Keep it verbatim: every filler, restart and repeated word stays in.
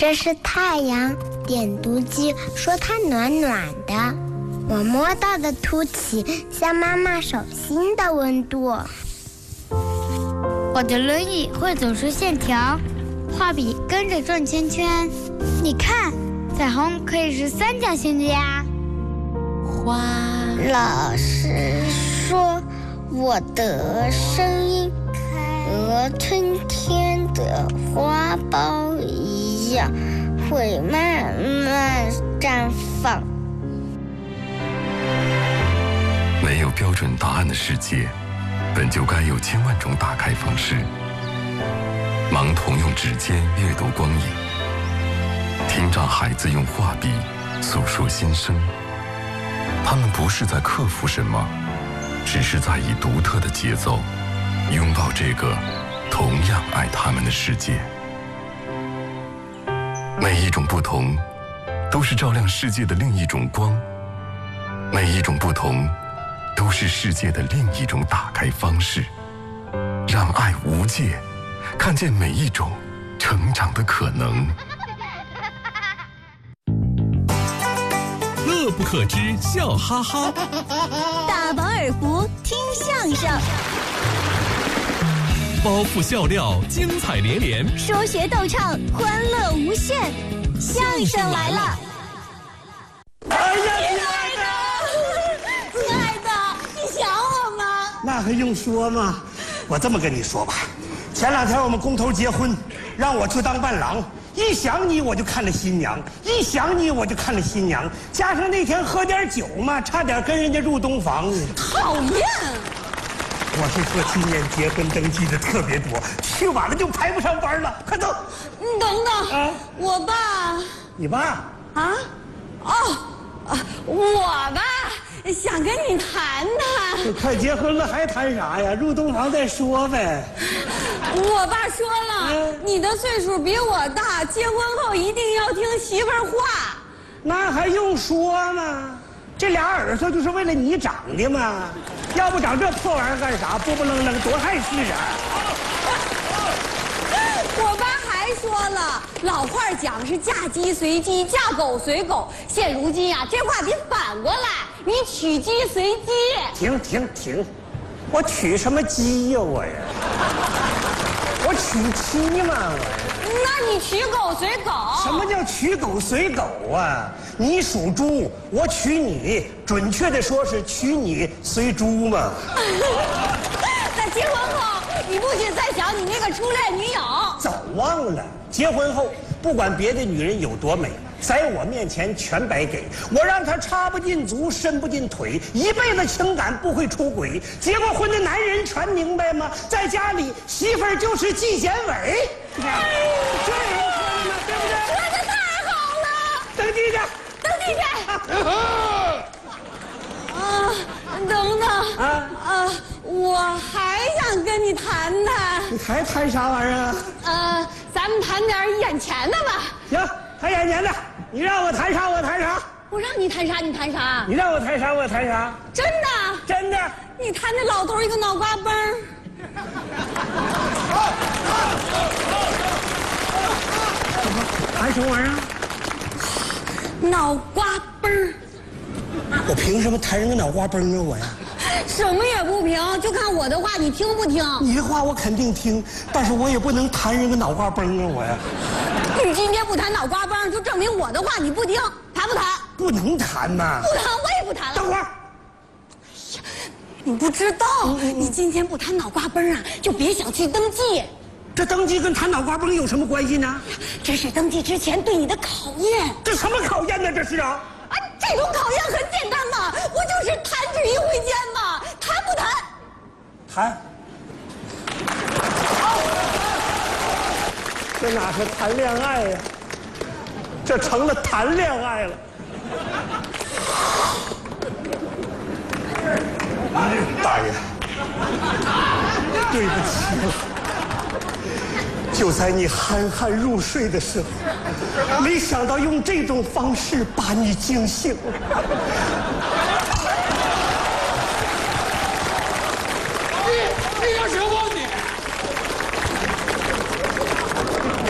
这是太阳，点读机说它暖暖的。我摸到的凸起像妈妈手心的温度。 我的轮椅会走出线条，画笔跟着转圈圈。你看，彩虹可以是三角形的呀。 花老师说，我的声音和春天的花苞一样，会慢慢绽放。 没有标准答案的世界，本就该有千万种打开方式。盲童用指尖阅读光影，听障孩子用画笔诉说心声。他们不是在克服什么，只是在以独特的节奏拥抱这个同样爱他们的世界。每一种不同，都是照亮世界的另一种光；每一种不同，都是世界的另一种打开方式。让爱无界，看见每一种成长的可能。 乐不可支，笑哈哈。 大饱耳福，听相声。 包袱笑料，精彩连连。 说学逗唱，欢乐无限。相声来了！ 哎呀，亲爱的，亲爱的，你想我吗？ 那还用说吗？我这么跟你说吧，前两天我们工头结婚，让我去当伴郎。一想你我就看了新娘，一想你我就看了新娘，加上那天喝点酒嘛，差点跟人家入洞房。 讨厌！ 我是说今年结婚登记的特别多，去晚了就排不上班了。快走！ 你等等，啊、我爸。 你爸？ 啊？哦，啊，我吧想跟你谈谈。 快结婚了还谈啥呀？入洞房再说呗。 我爸说了，你的岁数比我大，结婚后一定要听媳妇儿话。 那还用说吗？这俩耳朵就是为了你长的嘛，要不长这破玩意儿干啥？波波楞楞多碍事啊！ 我爸还说了，老话讲是嫁鸡随鸡，嫁狗随狗。现如今呀、啊，这话得反过来，你娶鸡随鸡。 停停停！我娶什么鸡呀我呀？我娶妻嘛我。 那你娶狗随狗？ 什么叫娶狗随狗啊？你属猪，我娶你，准确的说是娶你随猪嘛。 那结婚后，你不许再想你那个初恋女友。 早忘了，结婚后不管别的女人有多美，在我面前全白给，我让她插不进足，伸不进腿，一辈子情感不会出轨。结过婚的男人全明白吗？在家里，媳妇儿就是纪检委。你看，这人说的呢，对不对？ 说的太好了！ 登记去， 登记去。啊，等等啊啊！我还想跟你谈谈。 你还谈啥玩意儿啊？ 呃，咱们谈点眼前的吧。 行，谈眼前的。你让我谈啥我谈啥。 我让你谈啥你谈啥。 你让我谈啥我谈啥。 真的？ 真的。 你谈那老头一个脑瓜崩儿。 谈什么玩意儿？ 脑瓜崩儿。 我凭什么谈人个脑瓜崩啊我呀？ 什么也不凭，就看我的话，你听不听？ 你的话我肯定听，但是我也不能谈人个脑瓜崩啊我呀。 你今天不谈脑瓜崩，就证明我的话你不听，谈不谈？ 不能谈嘛。 不谈，我也不谈了。 等会儿。 哎呀，你不知道，嗯、你今天不谈脑瓜崩啊，就别想去登记。 这登记跟谈脑瓜崩有什么关系呢？ 这是登记之前对你的考验。 这什么考验呢？这是啊。 啊，这种考验很简单嘛，不就是弹指一挥间嘛？谈不谈？ 谈。这哪是谈恋爱呀？这成了谈恋爱了。大爷，对不起了。就在你酣酣入睡的时候，没想到用这种方式把你惊醒了。